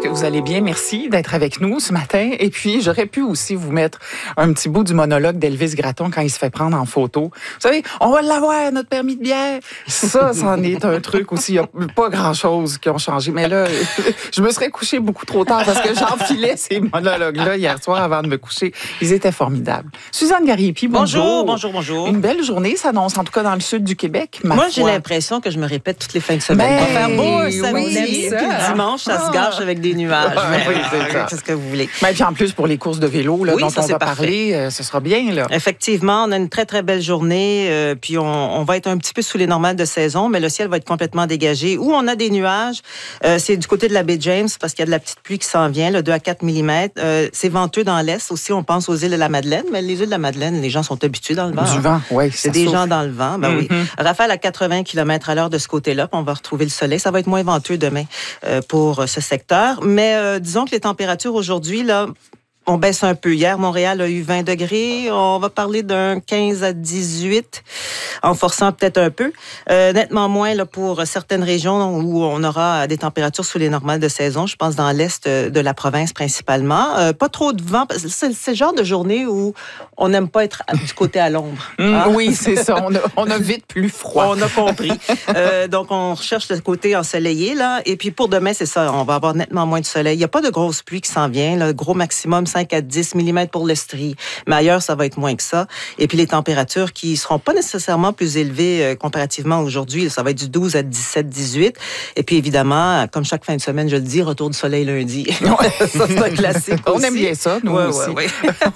que vous allez bien. Merci d'être avec nous ce matin. Et puis, j'aurais pu aussi vous mettre un petit bout du monologue d'Elvis Gratton quand il se fait prendre en photo. Vous savez, on va l'avoir, notre permis de bière. Ça, c'en est un truc aussi. Il n'y a pas grand-chose qui ont changé. Mais là, je me serais couchée beaucoup trop tard parce que j'enfilais ces monologues-là hier soir avant de me coucher. Ils étaient formidables. Suzanne Gariepi, bonjour. Bonjour. Une belle journée s'annonce, en tout cas dans le sud du Québec. Moi, j'ai l'impression que je me répète toutes les fins de semaine. On va faire beau un samedi, puis le dimanche, ça se gâche avec des nuages. Oui, c'est ça. C'est ce que vous voulez. Mais puis en plus, pour les courses de vélo là, oui, dont ça, on va parfait. parler, ce sera bien. Là. Effectivement, on a une très, très belle journée. Puis on va être un petit peu sous les normales de saison, mais le ciel va être complètement dégagé. Où on a des nuages, c'est du côté de la baie James, parce qu'il y a de la petite pluie qui s'en vient, là, 2 à 4 mm. C'est venteux dans l'est aussi. On pense aux îles de la Madeleine, mais les îles de la Madeleine, les gens sont habitués dans le vent. Du vent, oui. C'est des gens dans le vent, ben oui. Rafale à 80 km/h de ce côté-là, puis on va retrouver le soleil. Ça va être moins venteux demain pour ce secteur. Mais disons que les températures aujourd'hui, là, on baisse un peu. Hier, Montréal a eu 20 degrés. On va parler d'un 15 à 18, en forçant peut-être un peu. Nettement moins là, pour certaines régions où on aura des températures sous les normales de saison. Je pense dans l'est de la province principalement. Pas trop de vent. C'est le genre de journée où on n'aime pas être du côté à l'ombre. Hein? Oui, c'est ça. On a vite plus froid. On a compris. Donc, on recherche le côté ensoleillé. Là. Et puis, pour demain, c'est ça. On va avoir nettement moins de soleil. Il n'y a pas de grosse pluie qui s'en vient. Le gros maximum, 5 à 10 mm pour l'Estrie. Mais ailleurs, ça va être moins que ça. Et puis, les températures qui ne seront pas nécessairement plus élevées comparativement à aujourd'hui. Ça va être du 12 à 17, 18. Et puis, évidemment, comme chaque fin de semaine, je le dis, retour du soleil lundi. Ça, c'est un classique On aussi. aime bien ça, nous aussi. Ouais.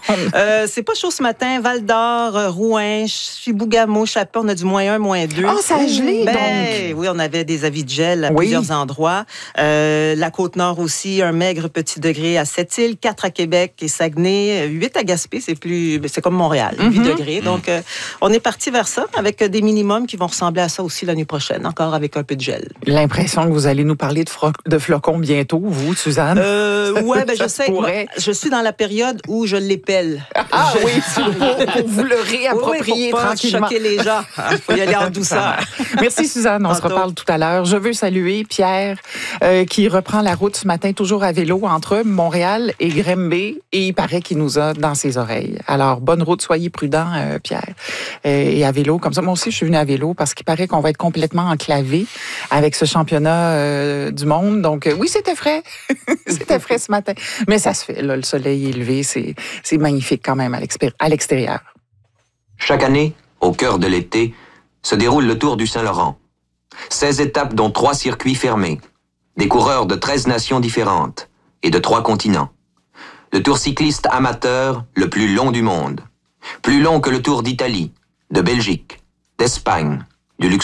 C'est pas chaud ce matin. Val-d'Or, Rouen, Chibougamau, Chapin, on a du -1, -2. Ah, ça a gelé, donc? Oui, on avait des avis de gel à plusieurs endroits. La Côte-Nord aussi, un maigre petit degré à Sept-Îles, 4 à Québec et Saguenay, 8 à Gaspé, c'est comme Montréal, 8 degrés. Donc, on est parti vers ça avec des minimums qui vont ressembler à ça aussi l'année prochaine, encore avec un peu de gel. L'impression que vous allez nous parler de flocons bientôt, vous, Suzanne? Oui, je sais. Moi, je suis dans la période où je les pèle. Oui, pour vous le réapproprier pour pas tranquillement. choquer les gens. Il faut y aller en douceur. Merci, Suzanne. On se reparle tout à l'heure. Je veux saluer Pierre, qui reprend la route ce matin, toujours à vélo, entre Montréal et Granby. Et il paraît qu'il nous a dans ses oreilles. Alors, bonne route, soyez prudents, Pierre. Et à vélo, comme ça. Moi aussi, je suis venue à vélo parce qu'il paraît qu'on va être complètement enclavé avec ce championnat du monde. Donc, oui, c'était frais. C'était frais ce matin. Mais ça se fait, là, le soleil est levé. C'est magnifique quand même à l'extérieur. Chaque année, au cœur de l'été, se déroule le Tour du Saint-Laurent. 16 étapes dont 3 circuits fermés. Des coureurs de 13 nations différentes et de 3 continents. Le Tour cycliste amateur le plus long du monde. Plus long que le Tour d'Italie, de Belgique, d'Espagne, du Luxembourg.